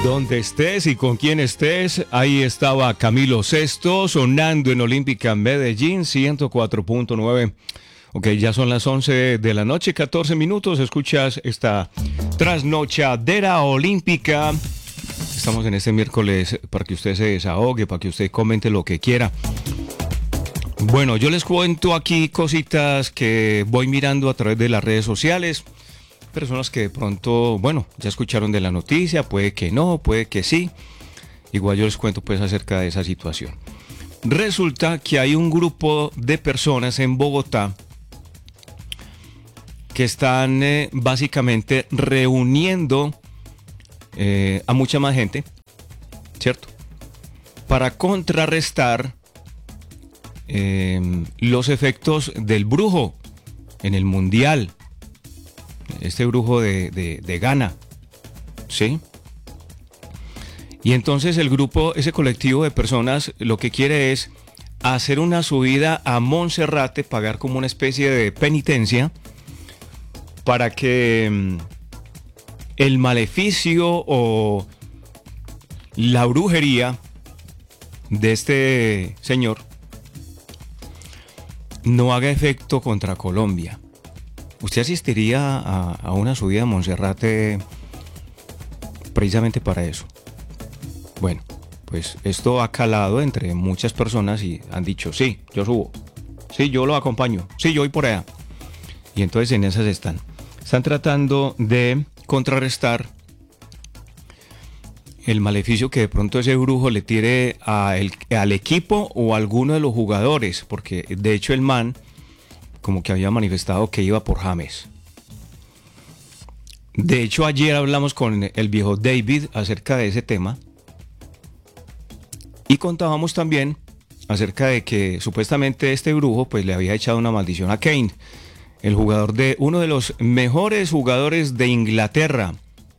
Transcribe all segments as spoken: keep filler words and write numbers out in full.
Donde estés y con quien estés, ahí estaba Camilo Sesto sonando en Olímpica Medellín ciento cuatro punto nueve. Ok, ya son las once de la noche, catorce minutos, escuchas esta trasnochadera olímpica. Estamos en este miércoles para que usted se desahogue, para que usted comente lo que quiera. Bueno, yo les cuento aquí cositas que voy mirando a través de las redes sociales. Personas que de pronto, bueno, ya escucharon de la noticia, puede que no, puede que sí. Igual yo les cuento pues acerca de esa situación. Resulta que hay un grupo de personas en Bogotá que están eh, básicamente reuniendo eh, a mucha más gente, ¿cierto? Para contrarrestar eh, los efectos del brujo en el Mundial. Este brujo de, de, de Ghana, ¿sí? Y entonces el grupo, ese colectivo de personas, lo que quiere es hacer una subida a Monserrate, pagar como una especie de penitencia para que mm, el maleficio o la brujería de este señor no haga efecto contra Colombia. ¿Usted asistiría a, a una subida a Monserrate precisamente para eso? Bueno, pues esto ha calado entre muchas personas y han dicho, sí, yo subo, sí, yo lo acompaño, sí, yo voy por allá. Y entonces en esas están. Están tratando de contrarrestar el maleficio que de pronto ese brujo le tire a el, al equipo o a alguno de los jugadores, porque de hecho el man como que había manifestado que iba por James. De hecho, ayer hablamos con el viejo David acerca de ese tema y contábamos también acerca de que supuestamente este brujo pues le había echado una maldición a Kane, el jugador de uno de los mejores jugadores de Inglaterra.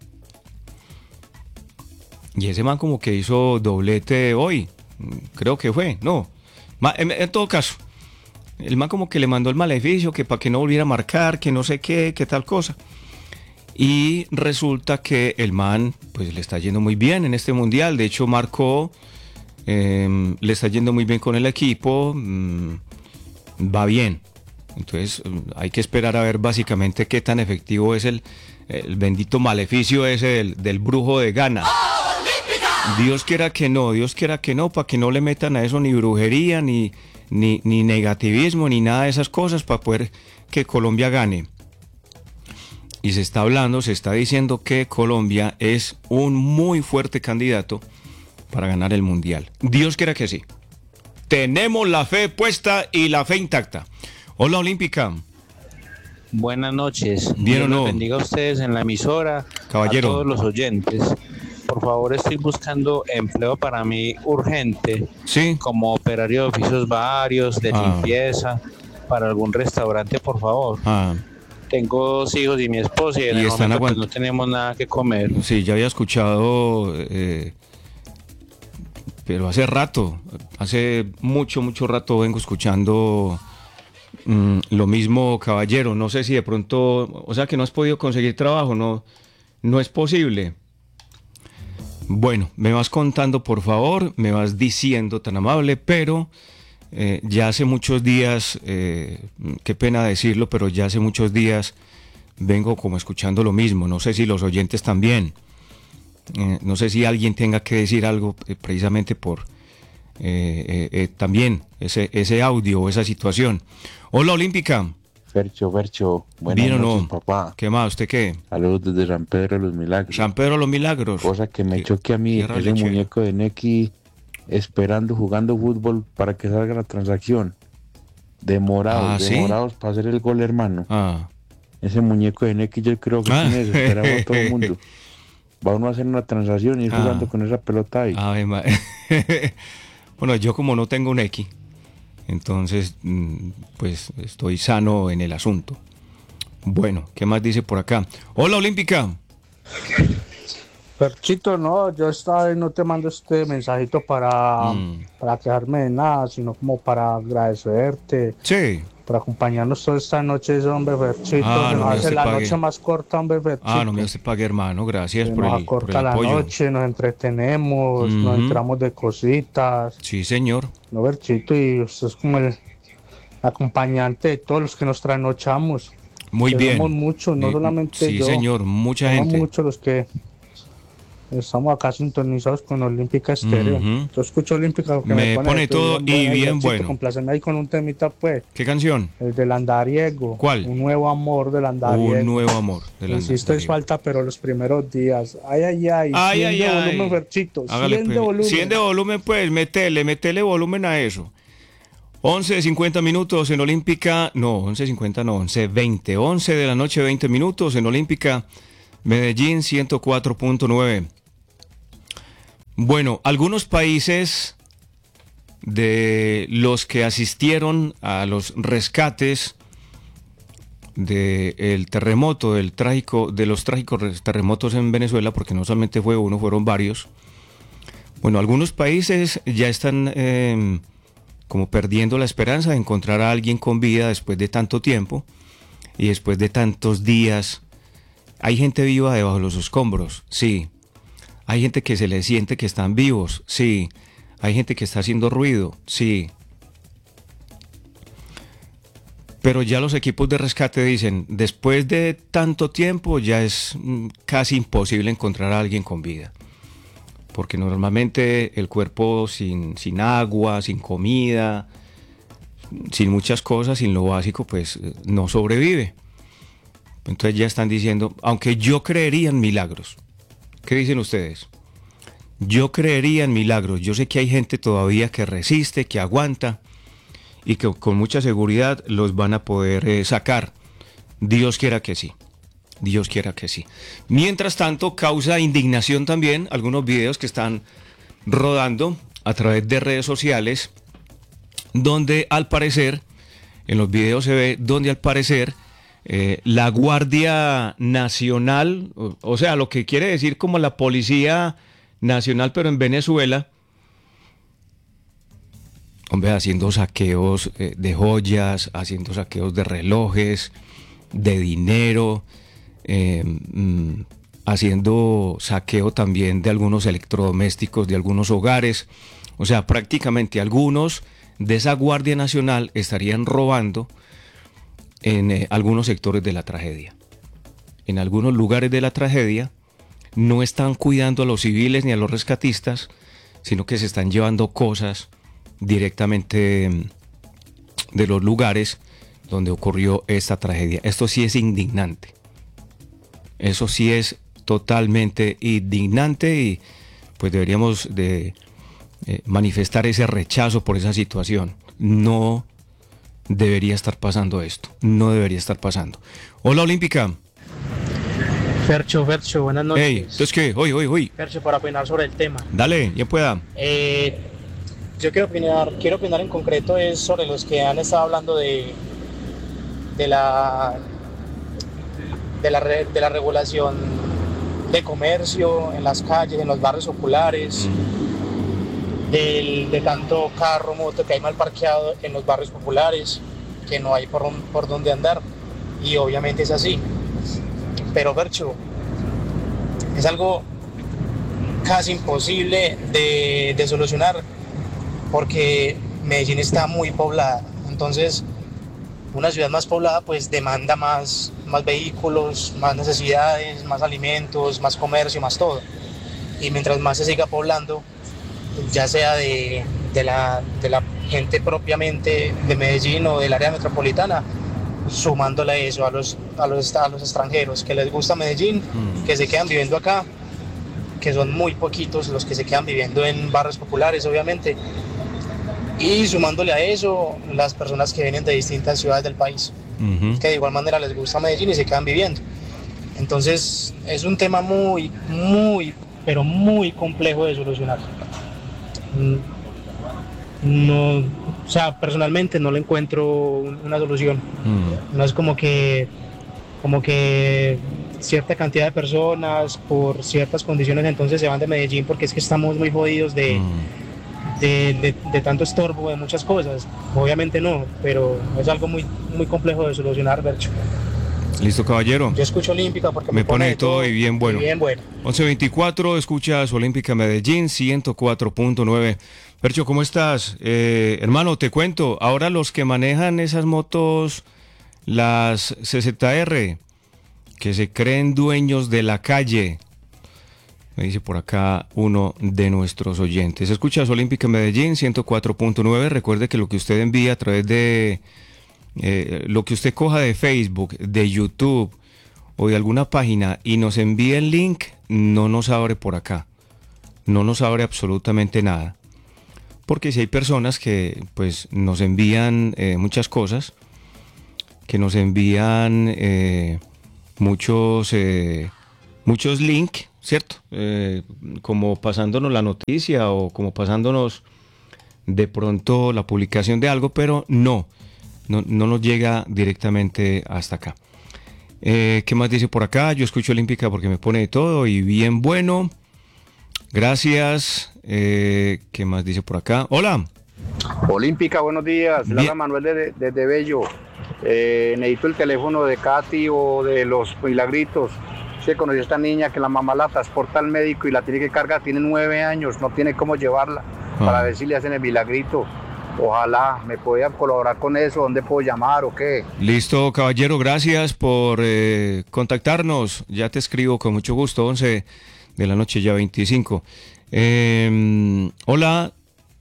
Y ese man como que hizo doblete hoy, creo que fue, no, en, en todo caso. El man como que le mandó el maleficio, que para que no volviera a marcar, que no sé qué, que tal cosa. Y resulta que el man pues le está yendo muy bien en este mundial. De hecho marcó, eh, le está yendo muy bien con el equipo, mmm, va bien. Entonces hay que esperar a ver básicamente qué tan efectivo es el, el bendito maleficio ese del, del brujo de Ghana. Dios quiera que no, Dios quiera que no, para que no le metan a eso ni brujería, ni... Ni, ni negativismo, ni nada de esas cosas para poder que Colombia gane. Y se está hablando, se está diciendo que Colombia es un muy fuerte candidato para ganar el Mundial. Dios quiera que sí. Tenemos la fe puesta y la fe intacta. Hola Olímpica. Buenas noches. Bien o no. Dios los bendiga a ustedes en la emisora, caballero. A todos los oyentes. Por favor, estoy buscando empleo para mí urgente, sí, como operario de oficios varios, de ah. limpieza, para algún restaurante, por favor. Ah. Tengo dos hijos y mi esposa y en y el momento pues, no tenemos nada que comer. Sí, ya había escuchado, eh, pero hace rato, hace mucho, mucho rato vengo escuchando mm, lo mismo, caballero. No sé si de pronto, o sea que no has podido conseguir trabajo, no, no es posible. Bueno, me vas contando por favor, me vas diciendo tan amable, pero eh, ya hace muchos días, eh, qué pena decirlo, pero ya hace muchos días vengo como escuchando lo mismo. No sé si los oyentes también, eh, no sé si alguien tenga que decir algo eh, precisamente por eh, eh, eh, también ese, ese audio o esa situación. Hola Olímpica. Fercho, Fercho, buenas ¿Bien noches, o no? Papá. ¿Qué más? ¿Usted qué? Saludos desde San Pedro de los Milagros. San Pedro de los Milagros. Cosa que me choque a mí, ese muñeco de Neki esperando, jugando fútbol para que salga la transacción. Demorados, ah, demorados ¿sí? para hacer el gol, hermano. Ah. Ese muñeco de Neki yo creo que ah. tiene desesperado a todo el mundo. Va uno a hacer una transacción y ir ah. jugando con esa pelota ahí. Ay, bueno, yo como no tengo un X, entonces, pues estoy sano en el asunto. Bueno, ¿qué más dice por acá? Hola Olímpica. Perchito, no, yo esta vez no te mando este mensajito para, mm. para quejarme de nada, sino como para agradecerte. Sí. Por acompañarnos toda esta noche, hombre, Perchito. Ah, que no, nos hace la pague. noche más corta, hombre, Perchito. Ah, no me hace pague, hermano, gracias que por nos el, acorta por el la apoyo. noche, nos entretenemos, Uh-huh. nos enteramos de cositas. Sí, señor. No, Perchito, y usted es como el acompañante de todos los que nos trasnochamos. Muy que bien. Somos muchos, no eh, solamente sí, yo. Sí, señor, mucha somos gente. muchos los que estamos acá sintonizados con Olímpica Estéreo. Uh-huh. Yo escucho Olímpica. Me, me pone, pone todo y bien, bien bueno. Complaceme ahí con un temita, pues. ¿Qué canción? El del Andariego. ¿Cuál? Un nuevo amor del Andariego. Un nuevo amor del Andariego. Hiciste falta, pero los primeros días. Ay, ay, ay. Ay, cien ay, de ay. volumen, Ferchito. Hágale, cien pues. de volumen. cien de volumen, pues. Metele, metele volumen a eso. once cincuenta minutos en Olímpica. No, once cincuenta no, once veinte. once de la noche, veinte minutos en Olímpica. Medellín ciento cuatro punto nueve. Bueno, algunos países de los que asistieron a los rescates del terremoto, del trágico, de los trágicos terremotos en Venezuela, porque no solamente fue uno, fueron varios. Bueno, algunos países ya están eh, como perdiendo la esperanza de encontrar a alguien con vida después de tanto tiempo y después de tantos días. Hay gente viva debajo de los escombros, sí. Hay gente que se les siente que están vivos, sí. Hay gente que está haciendo ruido, sí. Pero ya los equipos de rescate dicen, después de tanto tiempo ya es mm, casi imposible encontrar a alguien con vida. Porque normalmente el cuerpo sin, sin agua, sin comida, sin muchas cosas, sin lo básico, pues no sobrevive. Entonces ya están diciendo, aunque yo creería en milagros. ¿Qué dicen ustedes? Yo creería en milagros. Yo sé que hay gente todavía que resiste, que aguanta y que con mucha seguridad los van a poder eh, sacar. Dios quiera que sí. Dios quiera que sí. Mientras tanto, causa indignación también algunos videos que están rodando a través de redes sociales, donde al parecer, en los videos se ve donde al parecer eh, la Guardia Nacional, o, o sea, lo que quiere decir como la Policía Nacional, pero en Venezuela, hombre, haciendo saqueos eh, de joyas, haciendo saqueos de relojes, de dinero, eh, mm, haciendo saqueo también de algunos electrodomésticos, de algunos hogares. O sea, prácticamente algunos de esa Guardia Nacional estarían robando en eh, algunos sectores de la tragedia. En algunos lugares de la tragedia no están cuidando a los civiles ni a los rescatistas, sino que se están llevando cosas directamente de los lugares donde ocurrió esta tragedia. Esto sí es indignante. Eso sí es totalmente indignante y pues deberíamos de eh, manifestar ese rechazo por esa situación. No debería estar pasando esto. No debería estar pasando. Hola, Olímpica. Fercho, Fercho, buenas noches. Hey, ¿entonces qué? Hoy, hoy, hoy. Fercho, para opinar sobre el tema. Dale, ya pueda. Eh, yo quiero opinar, quiero opinar en concreto es sobre los que han estado hablando de, de la de la, re, de la regulación de comercio en las calles, en los barrios populares, mm. del, de tanto carro, moto que hay mal parqueado en los barrios populares, que no hay por, por dónde andar, y obviamente es así. Pero Fercho, es algo casi imposible de, de solucionar porque Medellín está muy poblada. Entonces, una ciudad más poblada pues demanda más, más vehículos, más necesidades, más alimentos, más comercio, más todo. Y mientras más se siga poblando, ya sea de, de, la, de la gente propiamente de Medellín o del área metropolitana, sumándole eso a los, a los, a los extranjeros que les gusta Medellín, mm. que se quedan viviendo acá, que son muy poquitos los que se quedan viviendo en barrios populares, obviamente, y sumándole a eso las personas que vienen de distintas ciudades del país, uh-huh. que de igual manera les gusta Medellín y se quedan viviendo. Entonces es un tema muy, muy, pero muy complejo de solucionar. No, o sea, personalmente no le encuentro una solución. Uh-huh. No es como que, como que cierta cantidad de personas, por ciertas condiciones, entonces se van de Medellín porque es que estamos muy jodidos de, mm. de, de, de tanto estorbo, de muchas cosas. Obviamente no, pero es algo muy, muy complejo de solucionar, Bercho. Listo, caballero. Yo escucho Olímpica porque me, me pone, pone todo, todo y bien bueno. Y bien bueno. once veinticuatro, escuchas Olímpica Medellín, ciento cuatro punto nueve. Percho, ¿cómo estás? Eh, hermano, te cuento, ahora los que manejan esas motos, las C Z R, que se creen dueños de la calle, me dice por acá uno de nuestros oyentes. Escuchas Olímpica Medellín, ciento cuatro punto nueve. Recuerde que lo que usted envía a través de... Eh, lo que usted coja de Facebook, de YouTube o de alguna página y nos envíe el link, no nos abre por acá, no nos abre absolutamente nada, porque si hay personas que pues nos envían eh, muchas cosas, que nos envían eh, muchos eh, muchos links, ¿cierto? Eh, como pasándonos la noticia o como pasándonos de pronto la publicación de algo, pero no No, no nos llega directamente hasta acá. Eh, ¿Qué más dice por acá? Yo escucho Olímpica porque me pone de todo y bien bueno. Gracias. Eh, ¿Qué más dice por acá? Hola. Olímpica, buenos días. Le habla Manuel de, de, de Bello. Eh, necesito el teléfono de Katy o de los Milagritos. Se conoció a esta niña que la mamá la transporta al médico y la tiene que cargar. Tiene nueve años, no tiene cómo llevarla. Ah. Para ver si le hacen el milagrito. Ojalá me puedan colaborar con eso. ¿Dónde puedo llamar o qué? Listo, caballero, gracias por eh, contactarnos. Ya te escribo con mucho gusto. once de la noche, ya veinticinco. Eh, hola.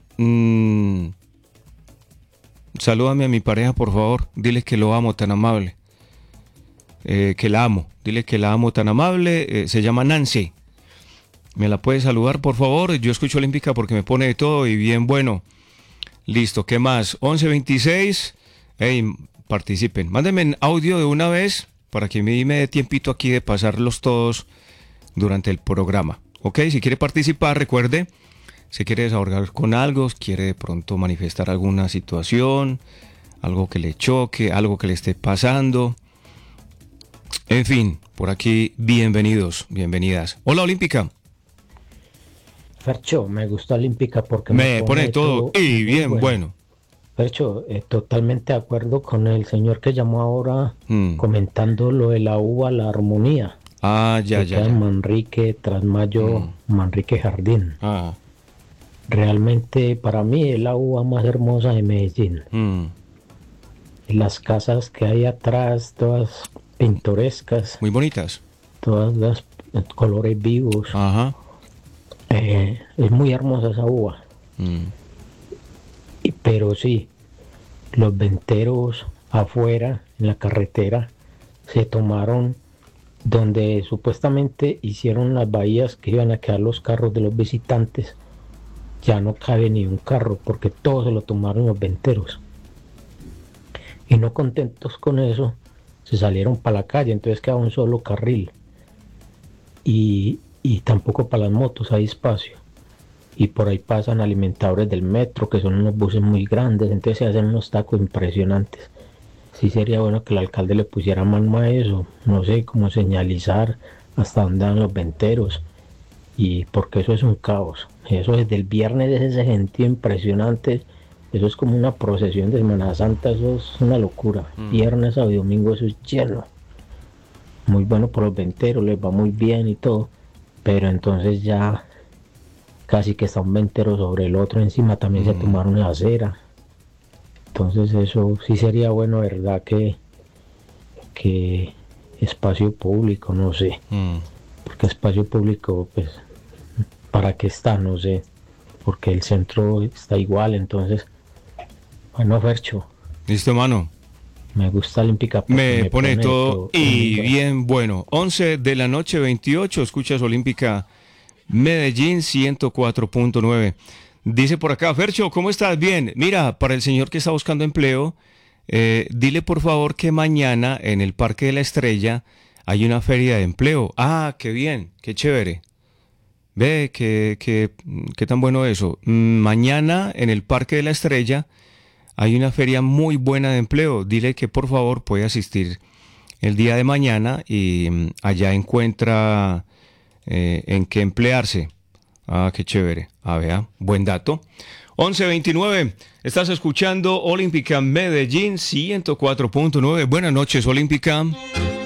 Mm, salúdame a mi pareja, por favor. Dile que lo amo, tan amable. Eh, que la amo. Dile que la amo, tan amable. Eh, se llama Nancy. ¿Me la puedes saludar, por favor? Yo escucho Olímpica porque me pone de todo y bien bueno. Listo, ¿qué más? once veintiséis, hey, participen. Mándenme en audio de una vez para que me dé tiempito aquí de pasarlos todos durante el programa. Ok, si quiere participar, recuerde, si quiere desahogar con algo, quiere de pronto manifestar alguna situación, algo que le choque, algo que le esté pasando. En fin, por aquí, bienvenidos, bienvenidas. Hola, Olímpica. Fercho, me gusta Olímpica porque me, me pone, pone todo, todo y bien bueno. bueno. Fercho, eh, totalmente de acuerdo con el señor que llamó ahora mm. comentando lo de la uva, la armonía. Ah, ya, ya, ya. Manrique, Trasmayo, mm. Manrique Jardín. Ah. Realmente para mí es la uva más hermosa de Medellín. Mm. Las casas que hay atrás, todas pintorescas. Muy bonitas. Todas las colores vivos. Ajá. Eh, es muy hermosa esa uva. Mm. Y, pero sí, los venteros afuera, en la carretera, se tomaron donde supuestamente hicieron las bahías que iban a quedar los carros de los visitantes. Ya no cabe ni un carro porque todo se lo tomaron los venteros. Y no contentos con eso, se salieron para la calle, entonces quedaba un solo carril. Y Y tampoco para las motos hay espacio. Y por ahí pasan alimentadores del metro, que son unos buses muy grandes, entonces se hacen unos tacos impresionantes. Sí sería bueno que el alcalde le pusiera mano a eso, no sé, cómo señalizar hasta dónde van los venteros. Y porque eso es un caos. Eso desde el viernes es ese gentío impresionante. Eso es como una procesión de Semana Santa, eso es una locura. Mm. Viernes, sábado y domingo eso es lleno. Muy bueno por los venteros, les va muy bien y todo. Pero entonces ya casi que está un ventero sobre el otro, encima también mm. se tomaron la acera. Entonces eso sí sería bueno, ¿verdad? Que, que espacio público, no sé. Mm. Porque espacio público, pues, ¿para qué está? No sé. Porque el centro está igual, entonces, bueno, Fercho. Listo, mano. Me gusta Olímpica. Me, me pone, pone todo, todo y bien bueno. once de la noche, veintiocho, escuchas Olímpica Medellín ciento cuatro punto nueve. Dice por acá, Fercho, ¿cómo estás? Bien. Mira, para el señor que está buscando empleo, eh, dile por favor que mañana en el Parque de la Estrella hay una feria de empleo. Ah, qué bien, qué chévere. Ve, qué, qué, qué tan bueno eso. Mañana en el Parque de la Estrella hay una feria muy buena de empleo. Dile que por favor puede asistir el día de mañana y mm, allá encuentra eh, en qué emplearse. Ah, qué chévere. Ah, vea, buen dato. once veintinueve, estás escuchando Olímpica Medellín ciento cuatro punto nueve. Buenas noches, Olímpica.